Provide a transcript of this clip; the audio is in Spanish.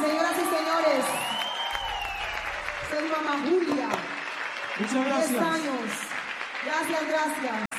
señoras y señores. Soy mamá Julia. Muchas gracias. 10 años. Gracias, gracias.